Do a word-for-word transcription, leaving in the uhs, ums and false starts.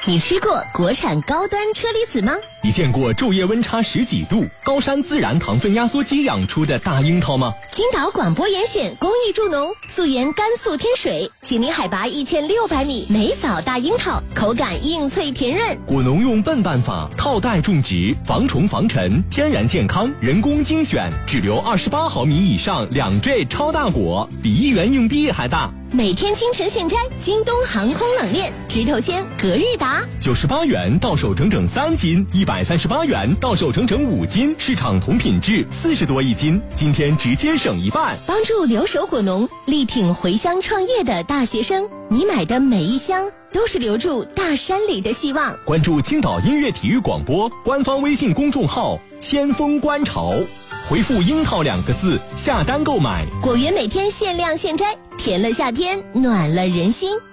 你吃过国产高端车厘子吗？ 你见过昼夜温差十几度、高山自然糖分压缩机养出的大樱桃吗？ 青岛广播严选公益助农，溯源甘肃天水，起林海拔一千六百米，美枣大樱桃，口感硬脆甜润。 果农用笨办法套袋种植，防虫防尘，天然健康，人工精选，只留二十八毫米以上两坠超大果，比一元硬币还大。 每天清晨现摘，京东航空冷链，直头鲜，隔日达， 九十八元到手整整三斤，一百三十八元到手整整五斤，市场同品质四十多一斤，今天直接省一半， 帮助留守果农，力挺回乡创业的大学生。你买的每一箱都是留住大山里的希望。 关注青岛音乐体育广播官方微信公众号先锋观潮，回复樱桃两个字下单购买， 果园每天限量现摘，甜了夏天，暖了人心。